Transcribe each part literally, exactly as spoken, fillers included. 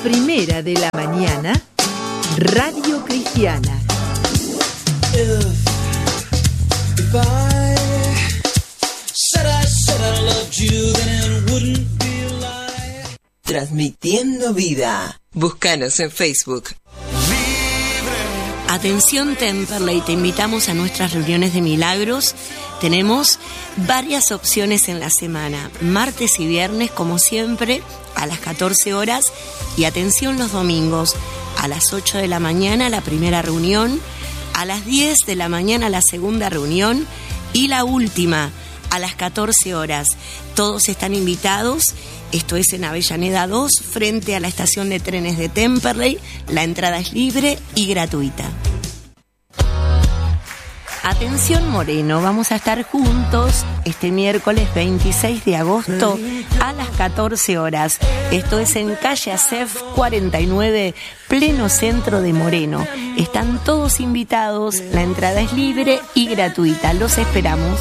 Primera de la mañana, Radio Cristiana. If, if I said I said I loved you, then it wouldn't be a lie. Transmitiendo vida. Búscanos en Facebook. Atención Temperley, te invitamos a nuestras reuniones de milagros. Tenemos varias opciones en la semana, martes y viernes como siempre a las catorce horas y atención los domingos a las ocho de la mañana la primera reunión, a las diez de la mañana la segunda reunión y la última a las catorce horas. Todos están invitados. Esto es en Avellaneda dos, frente a la estación de trenes de Temperley. La entrada es libre y gratuita. Atención Moreno, vamos a estar juntos este miércoles veintiséis de agosto a las catorce horas. Esto es en calle Acef cuarenta y nueve, pleno centro de Moreno. Están todos invitados, la entrada es libre y gratuita. Los esperamos.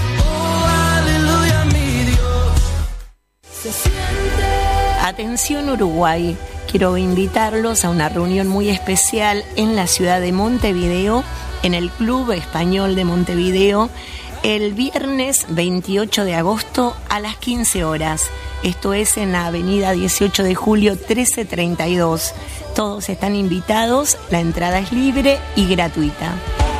Atención Uruguay, quiero invitarlos a una reunión muy especial en la ciudad de Montevideo, en el Club Español de Montevideo, el viernes veintiocho de agosto a las quince horas. Esto es en la avenida dieciocho de julio trece treinta y dos. Todos están invitados, la entrada es libre y gratuita.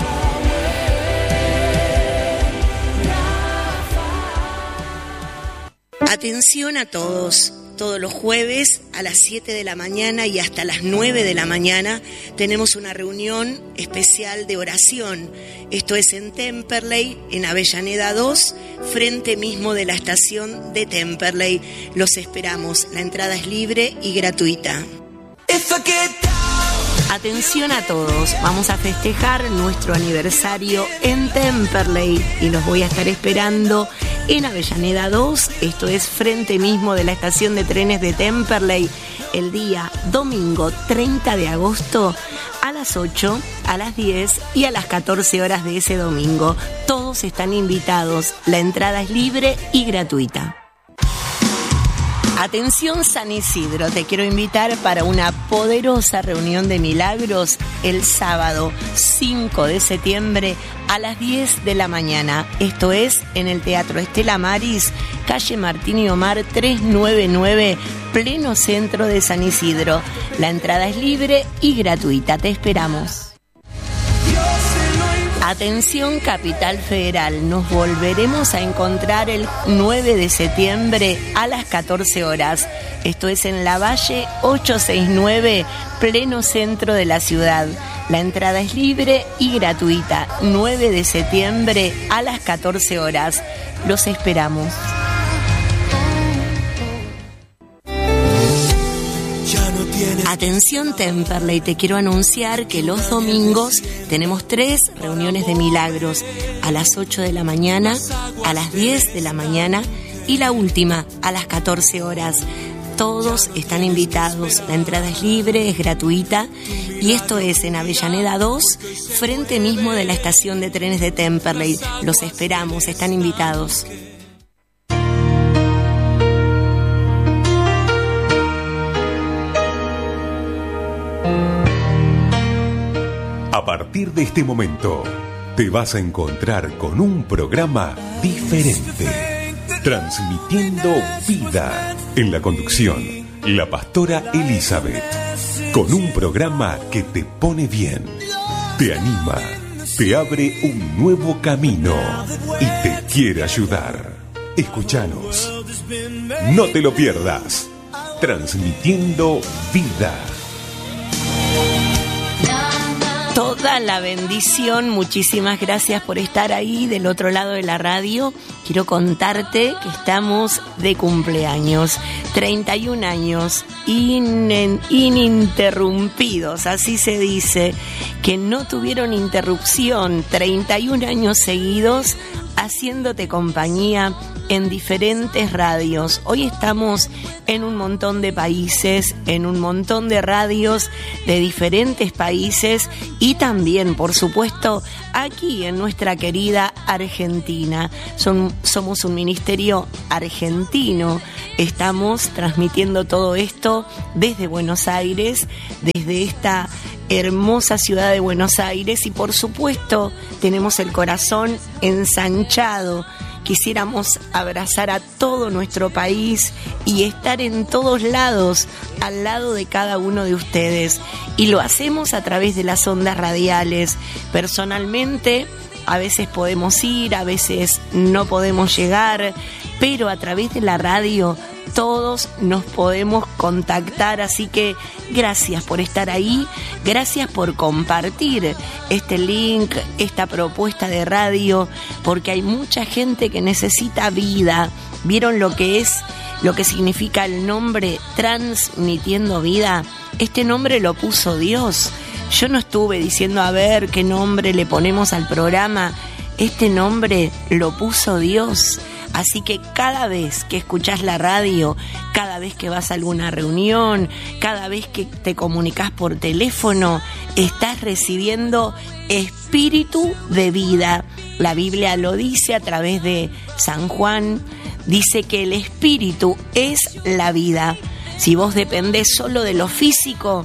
Atención a todos. Todos los jueves a las siete de la mañana y hasta las nueve de la mañana tenemos una reunión especial de oración. Esto es en Temperley, en Avellaneda dos, frente mismo de la estación de Temperley. Los esperamos. La entrada es libre y gratuita. Atención a todos, vamos a festejar nuestro aniversario en Temperley y los voy a estar esperando en Avellaneda dos, esto es frente mismo de la estación de trenes de Temperley, el día domingo treinta de agosto a las ocho, a las diez y a las catorce horas de ese domingo. Todos están invitados, la entrada es libre y gratuita. Atención San Isidro, te quiero invitar para una poderosa reunión de milagros el sábado cinco de septiembre a las diez de la mañana. Esto es en el Teatro Estela Maris, calle Martín y Omar trescientos noventa y nueve, pleno centro de San Isidro. La entrada es libre y gratuita, te esperamos. Atención Capital Federal, nos volveremos a encontrar el nueve de septiembre a las catorce horas. Esto es en La Valle ochocientos sesenta y nueve, pleno centro de la ciudad. La entrada es libre y gratuita. nueve de septiembre a las catorce horas. Los esperamos. Atención Temperley, te quiero anunciar que los domingos tenemos tres reuniones de milagros, a las ocho de la mañana, a las diez de la mañana y la última a las catorce horas. Todos están invitados, la entrada es libre, es gratuita y esto es en Avellaneda dos, frente mismo de la estación de trenes de Temperley. Los esperamos, están invitados. A partir de este momento, te vas a encontrar con un programa diferente, transmitiendo vida. En la conducción, la pastora Elizabeth, con un programa que te pone bien, te anima, te abre un nuevo camino y te quiere ayudar. Escúchanos, no te lo pierdas, transmitiendo vida. Toda la bendición, muchísimas gracias por estar ahí del otro lado de la radio. Quiero contarte que estamos de cumpleaños, treinta y un años in, ininterrumpidos, así se dice, que no tuvieron interrupción, treinta y un años seguidos haciéndote compañía en diferentes radios. Hoy estamos en un montón de países, en un montón de radios de diferentes países y también, por supuesto, aquí en nuestra querida Argentina. Son, somos un ministerio argentino. Estamos transmitiendo todo esto desde Buenos Aires, desde esta hermosa ciudad de Buenos Aires, y por supuesto tenemos el corazón ensanchado. Quisiéramos abrazar a todo nuestro país y estar en todos lados, al lado de cada uno de ustedes. Y lo hacemos a través de las ondas radiales. Personalmente, a veces podemos ir, a veces no podemos llegar, pero a través de la radio todos nos podemos contactar, así que gracias por estar ahí, gracias por compartir este link, esta propuesta de radio, porque hay mucha gente que necesita vida. ¿Vieron lo que es, lo que significa el nombre Transmitiendo Vida? Este nombre lo puso Dios. Yo no estuve diciendo a ver qué nombre le ponemos al programa. Este nombre lo puso Dios. Así que cada vez que escuchás la radio, cada vez que vas a alguna reunión, cada vez que te comunicas por teléfono, estás recibiendo espíritu de vida. La Biblia lo dice a través de San Juan, dice que el espíritu es la vida. Si vos dependés solo de lo físico,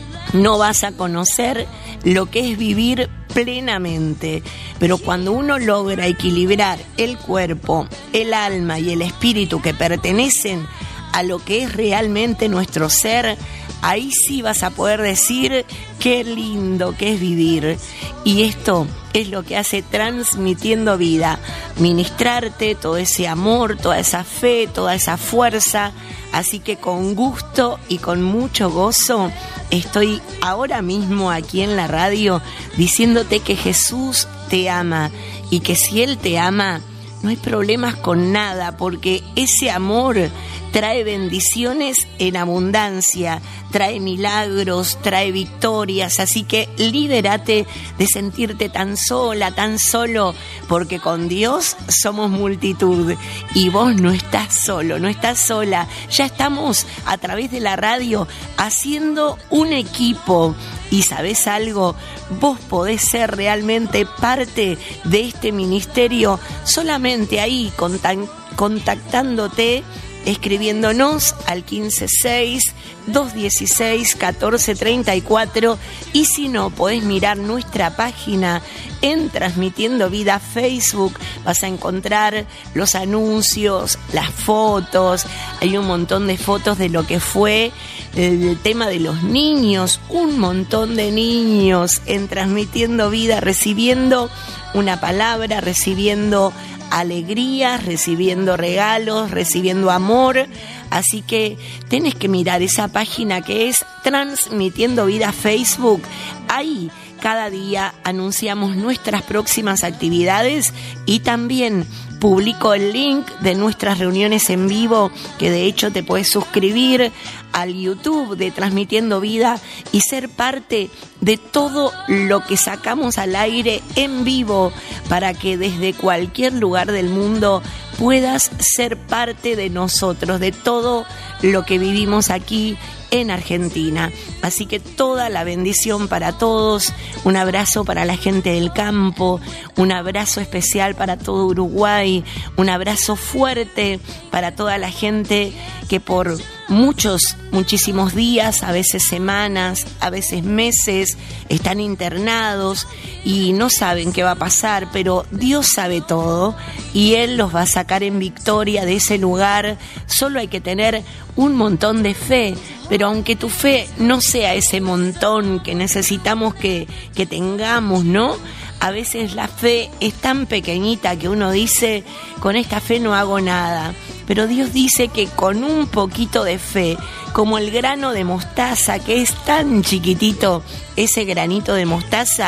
no vas a conocer lo que es vivir plenamente. Pero cuando uno logra equilibrar el cuerpo, el alma y el espíritu que pertenecen a lo que es realmente nuestro ser, ahí sí vas a poder decir qué lindo que es vivir. Y esto es lo que hace Transmitiendo Vida, ministrarte todo ese amor, toda esa fe, toda esa fuerza. Así que con gusto y con mucho gozo estoy ahora mismo aquí en la radio diciéndote que Jesús te ama y que si Él te ama no hay problemas con nada, porque ese amor trae bendiciones en abundancia, trae milagros, trae victorias. Así que libérate de sentirte tan sola, tan solo, porque con Dios somos multitud y vos no estás solo, no estás sola. Ya estamos a través de la radio haciendo un equipo. Y ¿sabés algo? Vos podés ser realmente parte de este ministerio solamente ahí, contact- contactándote, escribiéndonos al quince seis, dos dieciséis, catorce treinta y cuatro, y si no, podés mirar nuestra página en Transmitiendo Vida Facebook. Vas a encontrar los anuncios, las fotos, hay un montón de fotos de lo que fue el tema de los niños, un montón de niños en Transmitiendo Vida, recibiendo una palabra, recibiendo alegrías, recibiendo regalos, recibiendo amor. Así que tenés que mirar esa página que es Transmitiendo Vida Facebook. Ahí cada día anunciamos nuestras próximas actividades y también publico el link de nuestras reuniones en vivo, que de hecho te puedes suscribir al YouTube de Transmitiendo Vida y ser parte de todo lo que sacamos al aire en vivo, para que desde cualquier lugar del mundo puedas ser parte de nosotros, de todo lo que vivimos aquí en Argentina. Así que toda la bendición para todos, un abrazo para la gente del campo, un abrazo especial para todo Uruguay, un abrazo fuerte para toda la gente que por muchos, muchísimos días, a veces semanas, a veces meses, están internados y no saben qué va a pasar, pero Dios sabe todo y Él los va a sacar en victoria de ese lugar. Solo hay que tener un montón de fe, pero aunque tu fe no sea ese montón que necesitamos que, que tengamos, ¿no? A veces la fe es tan pequeñita que uno dice, con esta fe no hago nada. Pero Dios dice que con un poquito de fe, como el grano de mostaza, que es tan chiquitito, ese granito de mostaza,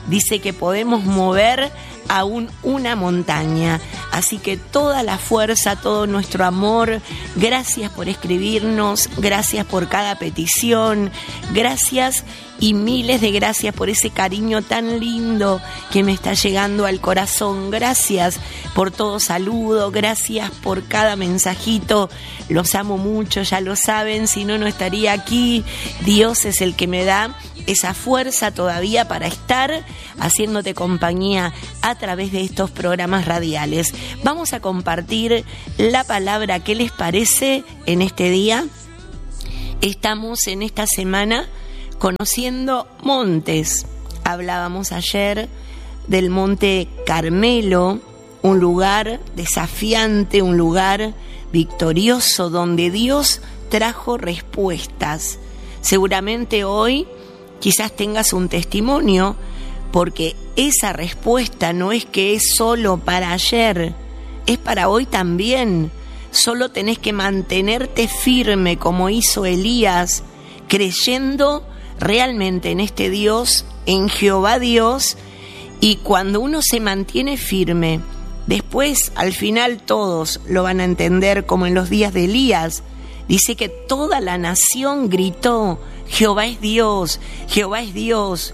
dice que podemos mover aún una montaña. Así que toda la fuerza, todo nuestro amor, gracias por escribirnos, gracias por cada petición, gracias y miles de gracias por ese cariño tan lindo que me está llegando al corazón. Gracias por todo saludo, gracias por cada mensajito. Los amo mucho, ya lo saben, si no, no estaría aquí. Dios es el que me da esa fuerza todavía para estar haciéndote compañía a través de estos programas radiales. Vamos a compartir la palabra. ¿Qué les parece en este día? Estamos en esta semana conociendo montes. Hablábamos ayer del Monte Carmelo, un lugar desafiante, un lugar victorioso donde Dios trajo respuestas. Seguramente hoy quizás tengas un testimonio, porque esa respuesta no es que es solo para ayer, es para hoy también. Solo tenés que mantenerte firme como hizo Elías, creyendo realmente en este Dios, en Jehová Dios, y cuando uno se mantiene firme, después al final todos lo van a entender, como en los días de Elías. Dice que toda la nación gritó: Jehová es Dios, Jehová es Dios.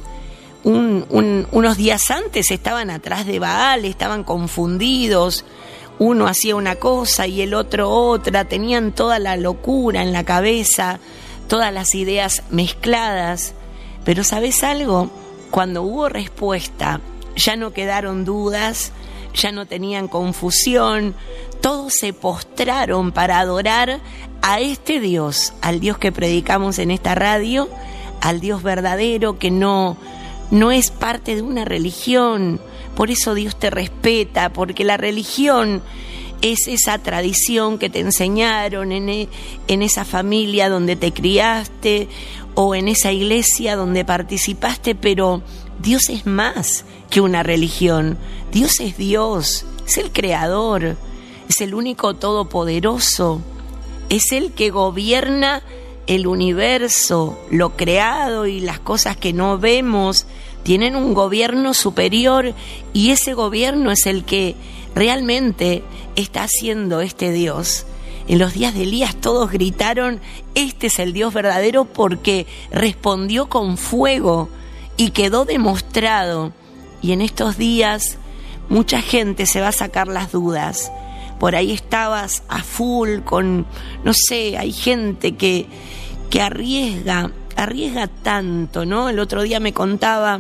Un, un, unos días antes estaban atrás de Baal, estaban confundidos. Uno hacía una cosa y el otro otra. Tenían toda la locura en la cabeza, todas las ideas mezcladas. Pero ¿sabes algo? Cuando hubo respuesta, ya no quedaron dudas, ya no tenían confusión. Todos se postraron para adorar a este Dios, al Dios que predicamos en esta radio, al Dios verdadero que no, no es parte de una religión. Por eso Dios te respeta, porque la religión es esa tradición que te enseñaron en, en esa familia donde te criaste o en esa iglesia donde participaste, pero Dios es más que una religión. Dios es Dios, es el creador, es el único todopoderoso, es el que gobierna el universo, lo creado y las cosas que no vemos. Tienen un gobierno superior y ese gobierno es el que realmente está haciendo este Dios. En los días de Elías todos gritaron: este es el Dios verdadero, porque respondió con fuego y quedó demostrado. Y en estos días mucha gente se va a sacar las dudas. Por ahí estabas a full con, no sé, hay gente que, que arriesga, arriesga tanto, ¿no? El otro día me contaba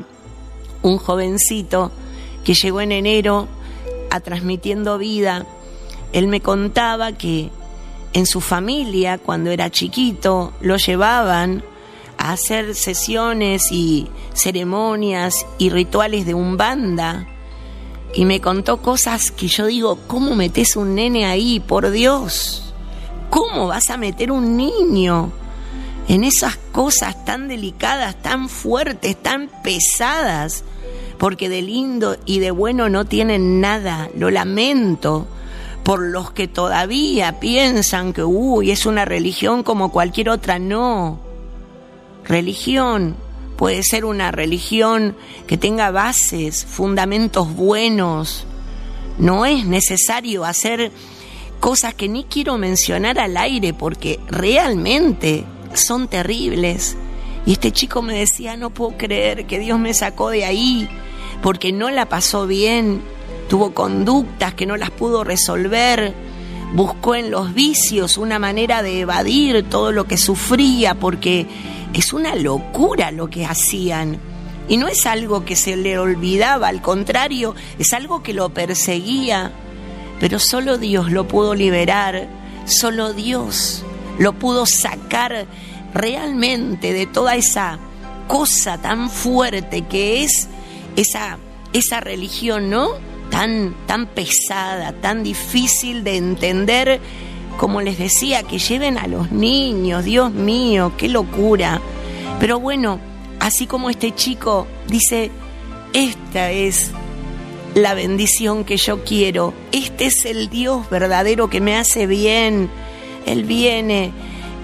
un jovencito que llegó en enero a Transmitiendo Vida. Él me contaba que en su familia, cuando era chiquito, lo llevaban a hacer sesiones y ceremonias y rituales de Umbanda. Y me contó cosas que yo digo: ¿cómo metes un nene ahí? Por Dios, ¿cómo vas a meter un niño en esas cosas tan delicadas, tan fuertes, tan pesadas? Porque de lindo y de bueno no tienen nada. Lo lamento por los que todavía piensan que uy, es una religión como cualquier otra. No. Religión puede ser una religión que tenga bases, fundamentos buenos. No es necesario hacer cosas que ni quiero mencionar al aire porque realmente son terribles. Y este chico me decía: no puedo creer que Dios me sacó de ahí porque no la pasó bien, tuvo conductas que no las pudo resolver, buscó en los vicios una manera de evadir todo lo que sufría, porque es una locura lo que hacían. Y no es algo que se le olvidaba, al contrario, es algo que lo perseguía. Pero solo Dios lo pudo liberar, solo Dios lo pudo sacar realmente de toda esa cosa tan fuerte que es esa, esa religión, ¿no? Tan, tan pesada, tan difícil de entender. Como les decía, que lleven a los niños, Dios mío, qué locura. Pero bueno, así como este chico dice: esta es la bendición que yo quiero, este es el Dios verdadero que me hace bien. Él viene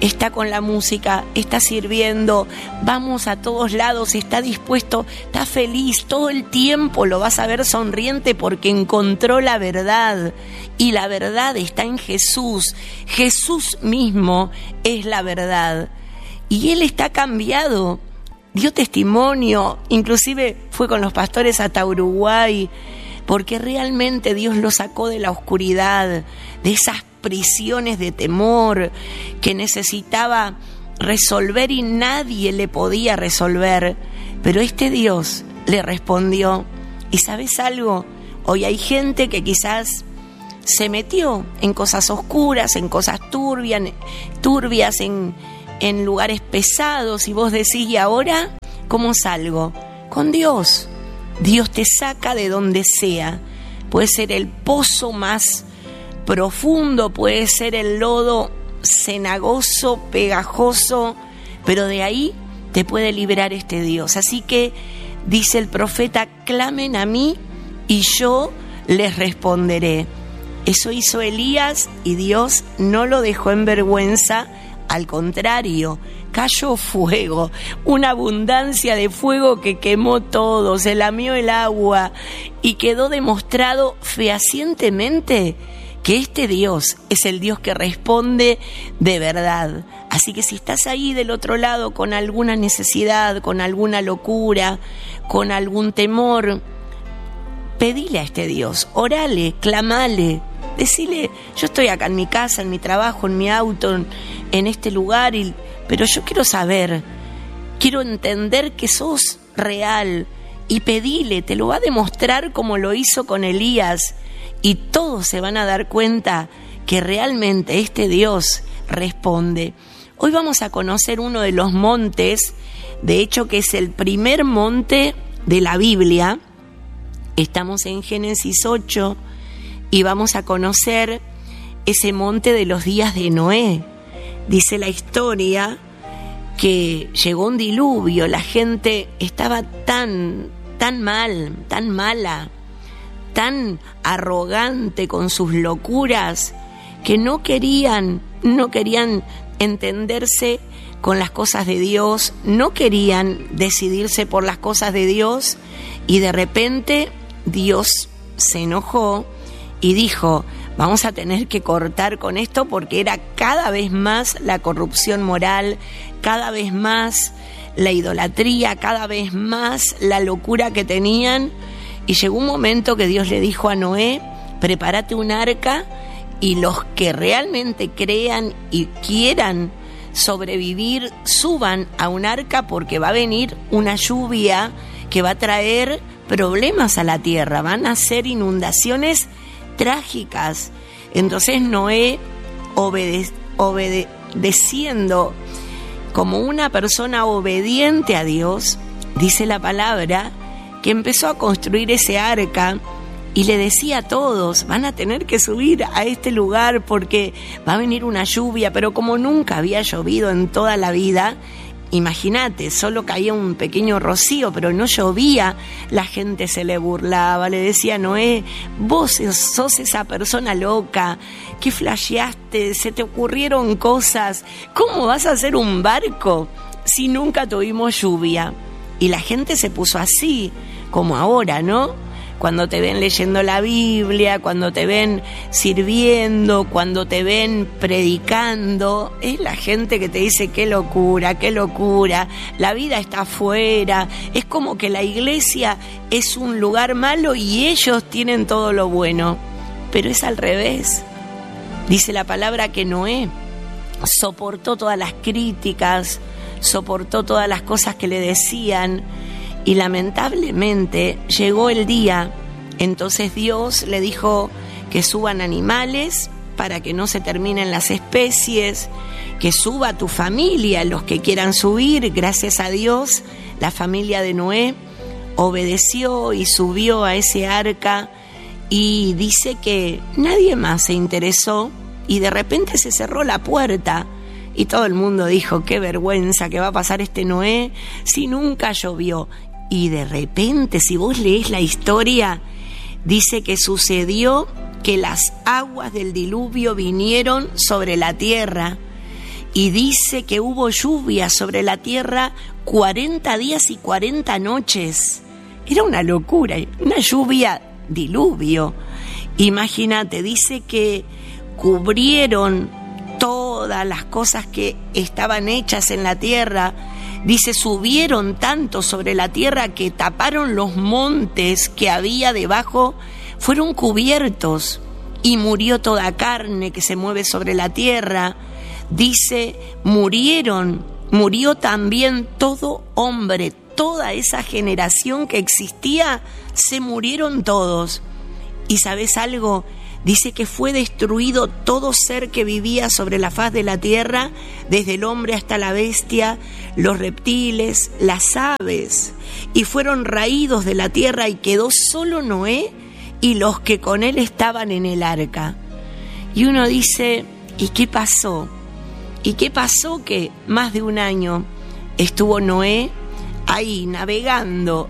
está con la música, está sirviendo, vamos a todos lados, está dispuesto, está feliz, todo el tiempo lo vas a ver sonriente porque encontró la verdad, y la verdad está en Jesús. Jesús mismo es la verdad, y Él está cambiado, dio testimonio, inclusive fue con los pastores hasta Uruguay, porque realmente Dios lo sacó de la oscuridad, de esas prisiones de temor que necesitaba resolver y nadie le podía resolver, pero este Dios le respondió. ¿Y sabes algo? Hoy hay gente que quizás se metió en cosas oscuras, en cosas turbias, turbias en, en lugares pesados, y vos decís, ¿y ahora cómo salgo? Con Dios. Dios te saca de donde sea. Puede ser el pozo más profundo, puede ser el lodo cenagoso, pegajoso, pero de ahí te puede liberar este Dios. Así que dice el profeta, clamen a mí y yo les responderé. Eso hizo Elías y Dios no lo dejó en vergüenza, al contrario, cayó fuego, una abundancia de fuego que quemó todo, se lamió el agua y quedó demostrado fehacientemente que este Dios es el Dios que responde de verdad. Así que si estás ahí del otro lado con alguna necesidad, con alguna locura, con algún temor, pedile a este Dios, orale, clamale, decile, yo estoy acá en mi casa, en mi trabajo, en mi auto, en, en este lugar, y, pero yo quiero saber, quiero entender que sos real, y pedile, te lo va a demostrar como lo hizo con Elías, y todos se van a dar cuenta que realmente este Dios responde. Hoy vamos a conocer uno de los montes, de hecho que es el primer monte de la Biblia. Estamos en Génesis ocho y vamos a conocer ese monte de los días de Noé. Dice la historia que llegó un diluvio, la gente estaba tan, tan mal, tan mala, tan arrogante con sus locuras, que no querían, no querían entenderse con las cosas de Dios, no querían decidirse por las cosas de Dios, y de repente Dios se enojó y dijo, vamos a tener que cortar con esto, porque era cada vez más la corrupción moral, cada vez más la idolatría, cada vez más la locura que tenían. Y llegó un momento que Dios le dijo a Noé, prepárate un arca, y los que realmente crean y quieran sobrevivir, suban a un arca, porque va a venir una lluvia que va a traer problemas a la tierra, van a ser inundaciones trágicas. Entonces Noé, obede- obedeciendo como una persona obediente a Dios, dice la palabra, que empezó a construir ese arca y le decía a todos, van a tener que subir a este lugar porque va a venir una lluvia, pero como nunca había llovido en toda la vida, imagínate, solo caía un pequeño rocío, pero no llovía, la gente se le burlaba, le decía, Noé, vos sos esa persona loca, que flasheaste, se te ocurrieron cosas, ¿cómo vas a hacer un barco si nunca tuvimos lluvia? Y la gente se puso así, como ahora, ¿no? Cuando te ven leyendo la Biblia, cuando te ven sirviendo, cuando te ven predicando, es la gente que te dice qué locura, qué locura, la vida está afuera, es como que la iglesia es un lugar malo y ellos tienen todo lo bueno, pero es al revés. Dice la palabra que Noé soportó todas las críticas, soportó todas las cosas que le decían, y lamentablemente llegó el día, entonces Dios le dijo que suban animales para que no se terminen las especies, que suba tu familia, los que quieran subir. Gracias a Dios, la familia de Noé obedeció y subió a ese arca, y dice que nadie más se interesó, y de repente se cerró la puerta. Y todo el mundo dijo, qué vergüenza que va a pasar este Noé si nunca llovió. Y de repente, si vos leés la historia, dice que sucedió que las aguas del diluvio vinieron sobre la tierra. y dice que hubo lluvia sobre la tierra cuarenta días y cuarenta noches. Era una locura, una lluvia diluvio. Imagínate, dice que cubrieron todas las cosas que estaban hechas en la tierra. Dice, subieron tanto sobre la tierra que taparon los montes que había debajo, fueron cubiertos, y murió toda carne que se mueve sobre la tierra. Dice, murieron, murió también todo hombre, toda esa generación que existía, se murieron todos. ¿Y sabes algo? Dice que fue destruido todo ser que vivía sobre la faz de la tierra, desde el hombre hasta la bestia, los reptiles, las aves, y fueron raídos de la tierra, y quedó solo Noé y los que con él estaban en el arca. Y uno dice, ¿y qué pasó? ¿Y qué pasó? Que más de un año estuvo Noé ahí navegando